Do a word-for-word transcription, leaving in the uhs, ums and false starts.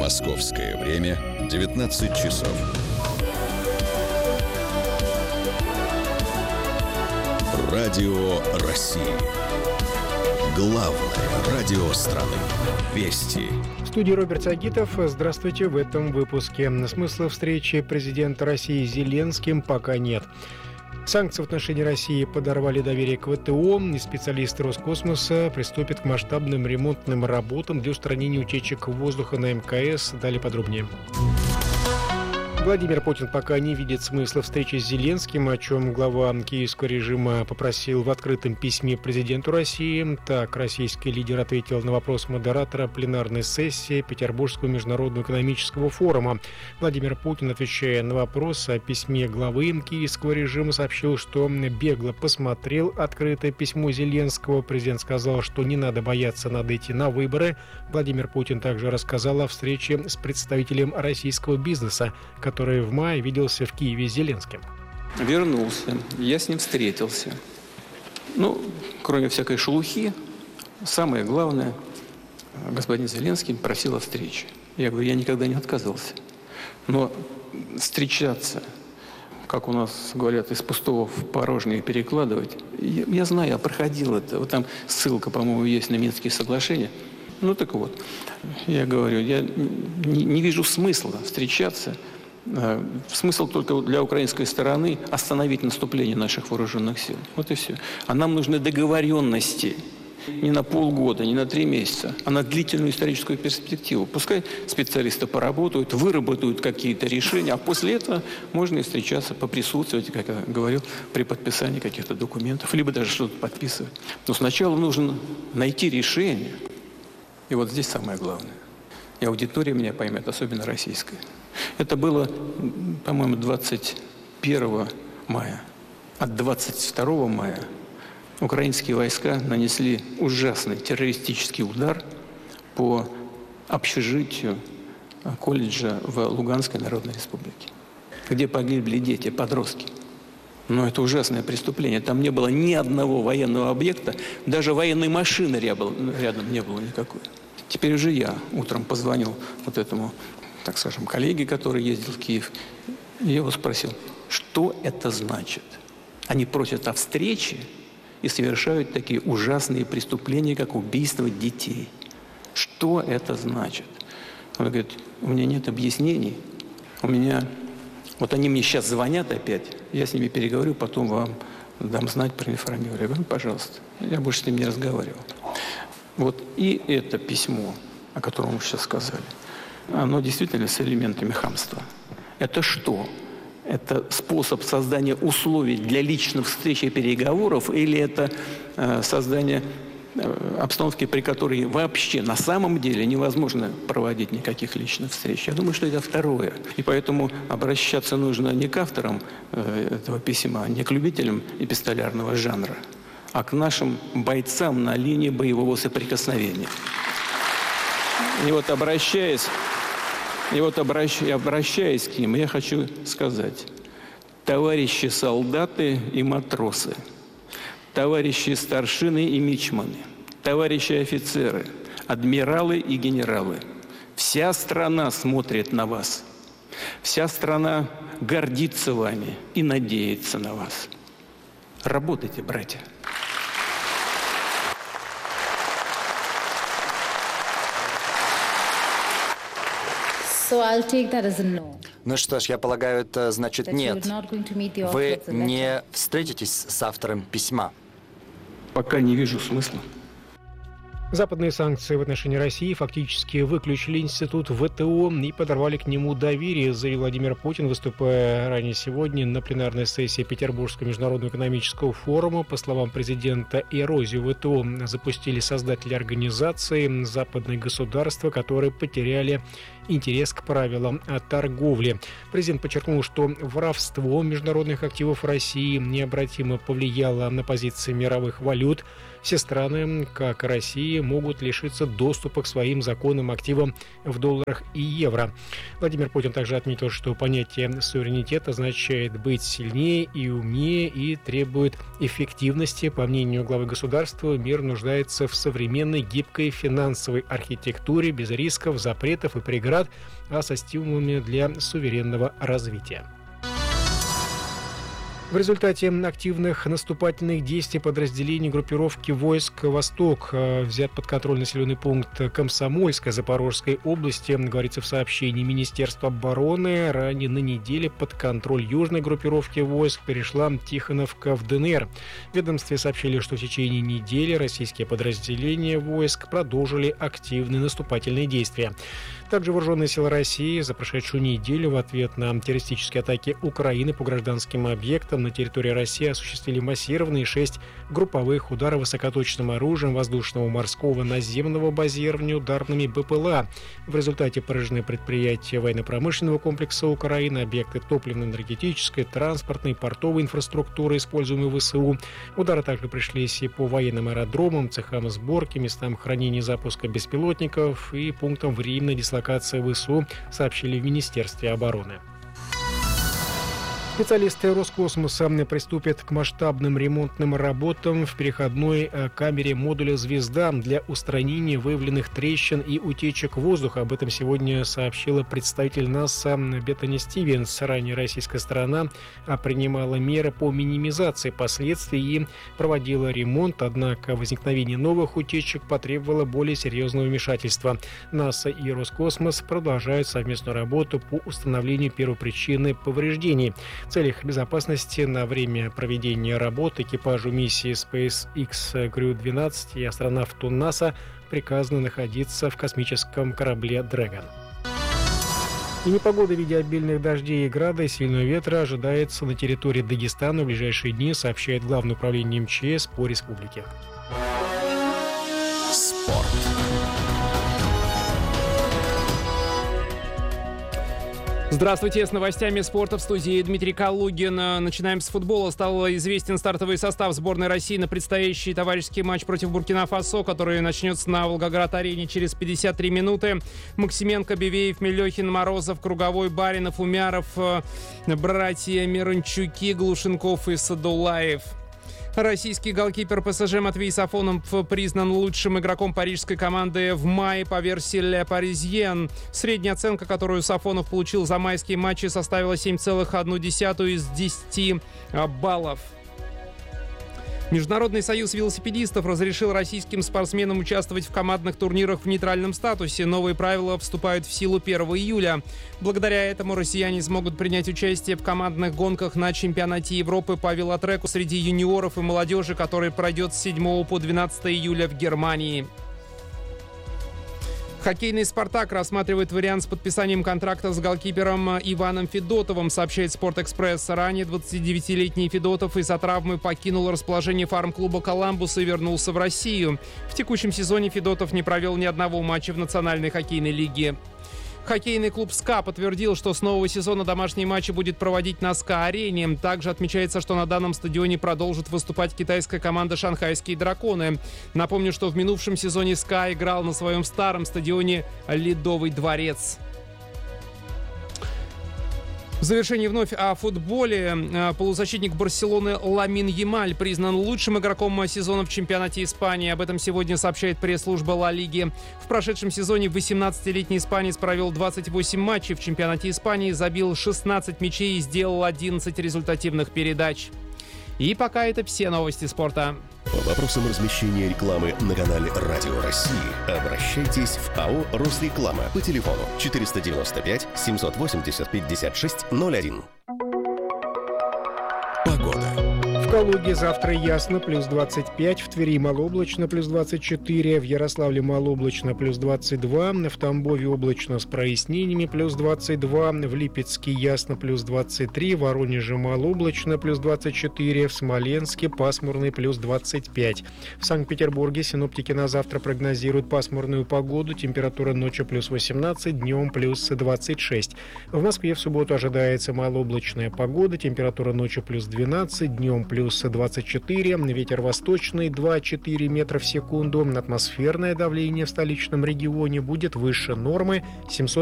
Московское время девятнадцать часов. Радио России. Главное радио страны. Вести. В студии Роберт Сагитов. Здравствуйте. В этом выпуске. Смысла встречи президента России с Зеленским пока нет. Санкции в отношении России подорвали доверие к ВТО, и специалисты Роскосмоса приступят к масштабным ремонтным работам для устранения утечек воздуха на эм ка эс. Далее подробнее. Владимир Путин пока не видит смысла встречи с Зеленским, о чем глава киевского режима попросил в открытом письме президенту России. Так, российский лидер ответил на вопрос модератора пленарной сессии Петербургского международного экономического форума. Владимир Путин, отвечая на вопрос о письме главы киевского режима, сообщил, что бегло посмотрел открытое письмо Зеленского. Президент сказал, что не надо бояться, надо идти на выборы. Владимир Путин также рассказал о встрече с представителем российского бизнеса, который в мае виделся в Киеве с Зеленским. Вернулся, я с ним встретился. Ну, кроме всякой шелухи, самое главное, господин Зеленский просил о встрече. Я говорю, я никогда не отказывался. Но встречаться, как у нас говорят, из пустого в порожнее перекладывать, я, я знаю, я проходил это. Вот там ссылка, по-моему, есть на Минские соглашения. Ну, так вот, я говорю, я не, не вижу смысла встречаться. Смысл только для украинской стороны остановить наступление наших вооруженных сил. Вот и все. А нам нужны договоренности не на полгода, не на три месяца, а на длительную историческую перспективу. Пускай специалисты поработают, выработают какие-то решения, а после этого можно и встречаться, поприсутствовать, как я говорил, при подписании каких-то документов, либо даже что-то подписывать. Но сначала нужно найти решение. И вот здесь самое главное. И аудитория меня поймет, особенно российская. Это было, по-моему, двадцать первого мая. А двадцать второго мая украинские войска нанесли ужасный террористический удар по общежитию колледжа в Луганской Народной Республике, где погибли дети, подростки. Но это ужасное преступление. Там не было ни одного военного объекта, даже военной машины рядом не было никакой. Теперь уже я утром позвонил вот этому, так скажем, коллеге, который ездил в Киев, и я его спросил, что это значит? Они просят о встрече и совершают такие ужасные преступления, как убийство детей. Что это значит? Он говорит, у меня нет объяснений, у меня... Вот они мне сейчас звонят опять, я с ними переговорю, потом вам дам знать, проинформирую. Я говорю, ну, пожалуйста, я больше с ними не разговаривал. Вот и это письмо, о котором мы сейчас сказали, оно действительно с элементами хамства. Это что? Это способ создания условий для личных встреч и переговоров, или это э, создание э, обстановки, при которой вообще на самом деле невозможно проводить никаких личных встреч? Я думаю, что это второе. И поэтому обращаться нужно не к авторам э, этого письма, не к любителям эпистолярного жанра, а к нашим бойцам на линии боевого соприкосновения. И вот обращаясь, и вот обращ, обращаясь к ним, я хочу сказать, товарищи солдаты и матросы, товарищи старшины и мичманы, товарищи офицеры, адмиралы и генералы, вся страна смотрит на вас, вся страна гордится вами и надеется на вас. Работайте, братья. So I'll take that as a no. Ну что ж, я полагаю, это значит нет. Вы не встретитесь с автором письма? Пока не вижу смысла. Западные санкции в отношении России фактически выключили институт ВТО и подорвали к нему доверие, заявил Владимир Путин, выступая ранее сегодня на пленарной сессии Петербургского международного экономического форума. По словам президента, эрозию ВТО запустили создатели организации, западные государства, которые потеряли интерес к правилам торговли. Президент подчеркнул, что воровство международных активов России необратимо повлияло на позиции мировых валют. все страны, как и Россия, могут лишиться доступа к своим законным активам в долларах и евро. Владимир Путин также отметил, что понятие суверенитет означает быть сильнее и умнее и требует эффективности. По мнению главы государства, мир нуждается в современной гибкой финансовой архитектуре без рисков, запретов и преград, а со стимулами для суверенного развития. В результате активных наступательных действий подразделений группировки войск «Восток» взят под контроль населенный пункт Комсомольска Запорожской области, говорится в сообщении Министерства обороны. Ранее на неделе под контроль южной группировки войск перешла Тихоновка в ДНР. В ведомстве сообщили, что в течение недели российские подразделения войск продолжили активные наступательные действия. Также вооруженные силы России за прошедшую неделю в ответ на террористические атаки Украины по гражданским объектам на территории России осуществили массированные шесть групповых ударов высокоточным оружием воздушного, морского, наземного базирования ударными БПЛА. В результате поражены предприятия военно-промышленного комплекса Украины, объекты топливно-энергетической, транспортной, портовой инфраструктуры, используемой в ВСУ. Удары также пришлись и по военным аэродромам, цехам сборки, местам хранения и запуска беспилотников и пунктам временной дислокации ВСУ, сообщили в Министерстве обороны. Специалисты Роскосмоса приступят к масштабным ремонтным работам в переходной камере модуля «Звезда» для устранения выявленных трещин и утечек воздуха. Об этом сегодня сообщила представитель НАСА Беттани Стивенс. Ранее российская сторона принимала меры по минимизации последствий и проводила ремонт, однако возникновение новых утечек потребовало более серьезного вмешательства. НАСА и Роскосмос продолжают совместную работу по установлению первопричины повреждений. В целях безопасности на время проведения работ экипажу миссии SpaceX Crew двенадцать и астронавту НАСА приказано находиться в космическом корабле Dragon. И непогода в виде обильных дождей и града и сильного ветра ожидается на территории Дагестана в ближайшие дни, сообщает Главное управление МЧС по республике. Спорт. Здравствуйте, с новостями спорта в студии Дмитрий Калугин. Начинаем с футбола. Стал известен стартовый состав сборной России на предстоящий товарищеский матч против Буркина-Фасо, который начнется на Волгоград-арене через пятьдесят три минуты. Максименко, Бевеев, Мелехин, Морозов, Круговой, Баринов, Умяров, братья Мирончуки, Глушенков и Садулаев. Российский голкипер ПСЖ Матвей Сафонов признан лучшим игроком парижской команды в мае по версии Le Parisien. Средняя оценка, которую Сафонов получил за майские матчи, составила семь целых одна десятая из десяти баллов. Международный союз велосипедистов разрешил российским спортсменам участвовать в командных турнирах в нейтральном статусе. Новые правила вступают в силу первого июля. Благодаря этому россияне смогут принять участие в командных гонках на чемпионате Европы по велотреку среди юниоров и молодежи, который пройдет с седьмого по двенадцатое июля в Германии. Хоккейный «Спартак» рассматривает вариант с подписанием контракта с голкипером Иваном Федотовым, сообщает «Спортэкспресс». Ранее двадцатидевятилетний Федотов из-за травмы покинул расположение фарм-клуба «Коламбус» и вернулся в Россию. В текущем сезоне Федотов не провел ни одного матча в Национальной хоккейной лиге. Хоккейный клуб «СКА» подтвердил, что с нового сезона домашние матчи будет проводить на СКА-арене. Также отмечается, что на данном стадионе продолжит выступать китайская команда «Шанхайские драконы». Напомню, что в минувшем сезоне «СКА» играл на своем старом стадионе «Ледовый дворец». В завершении вновь о футболе. Полузащитник Барселоны Ламин Ямаль признан лучшим игроком сезона в чемпионате Испании. Об этом сегодня сообщает пресс-служба Ла Лиги. В прошедшем сезоне восемнадцатилетний испанец провел двадцать восемь матчей в чемпионате Испании, забил шестнадцать мячей и сделал одиннадцать результативных передач. И пока это все новости спорта. По вопросам размещения рекламы на канале Радио России обращайтесь в АО «Росреклама» по телефону четыреста девяносто пять семьсот восемьдесят пятьдесят шесть ноль один. Погода. В Калуге завтра ясно, плюс двадцать пять, в Твери малооблачно, плюс двадцать четыре, в Ярославле малооблачно, плюс двадцать два, в Тамбове облачно с прояснениями, плюс двадцать два, в Липецке ясно, плюс двадцать три, в Воронеже малооблачно, плюс двадцать четыре, в Смоленске пасмурный, плюс двадцать пять. В Санкт-Петербурге синоптики на завтра прогнозируют пасмурную погоду, температура ночью плюс восемнадцать, днем плюс двадцать шесть. В Москве в субботу ожидается малооблачная погода, температура ночью плюс двенадцать, днем плюс плюс двадцать четыре, ветер восточный два-четыре метра в секунду, атмосферное давление в столичном регионе будет выше нормы семьсот